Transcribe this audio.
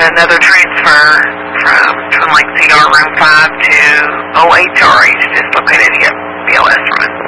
another transfer from Twin Lake CR Room 5 to OHRH, just located at BLS Room.